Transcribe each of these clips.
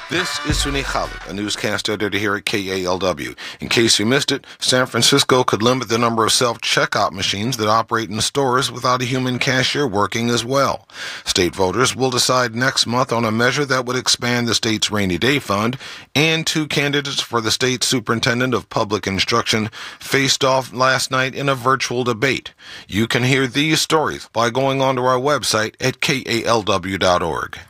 This is Sunny Khalid, a newscast editor here at KALW. In case you missed it, San Francisco could limit the number of self-checkout machines that operate in stores without a human cashier working as well. State voters will decide next month on a measure that would expand the state's rainy day fund, and two candidates for the state superintendent of public instruction faced off last night in a virtual debate. You can hear these stories by going onto our website at kalw.org.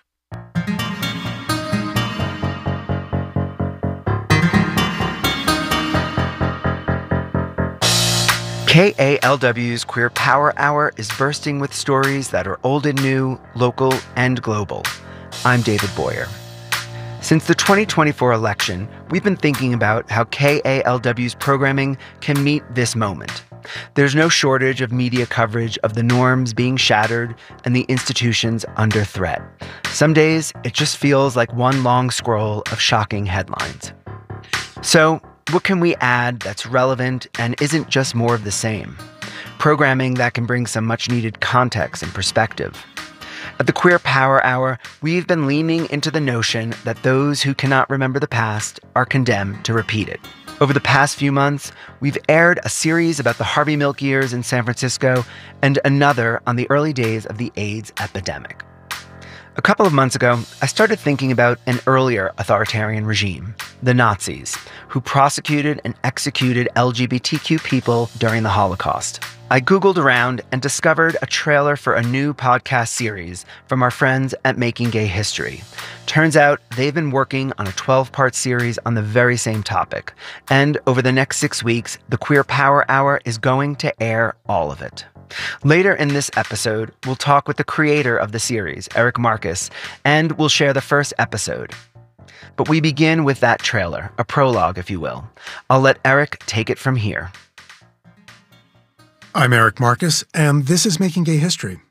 KALW's Queer Power Hour is bursting with stories that are old and new, local and global. I'm David Boyer. Since the 2024 election, we've been thinking about how KALW's programming can meet this moment. There's no shortage of media coverage of the norms being shattered and the institutions under threat. Some days, it just feels like one long scroll of shocking headlines. So, what can we add that's relevant and isn't just more of the same? Programming that can bring some much-needed context and perspective. At the Queer Power Hour, we've been leaning into the notion that those who cannot remember the past are condemned to repeat it. Over the past few months, we've aired a series about the Harvey Milk years in San Francisco and another on the early days of the AIDS epidemic. A couple of months ago, I started thinking about an earlier authoritarian regime, the Nazis, who prosecuted and executed LGBTQ people during the Holocaust. I Googled around and discovered a trailer for a new podcast series from our friends at Making Gay History. Turns out they've been working on a 12-part series on the very same topic. And over the next 6 weeks, the Queer Power Hour is going to air all of it. Later in this episode, we'll talk with the creator of the series, Eric Marcus, and we'll share the first episode. But we begin with that trailer, a prologue, if you will. I'll let Eric take it from here. I'm Eric Marcus, and this is Making Gay History.